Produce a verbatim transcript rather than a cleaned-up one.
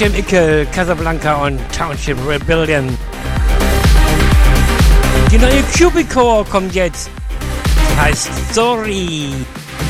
Jim Ickel, Casablanca und Township Rebellion. Die neue Cubicore kommt jetzt. Die heißt Sorry.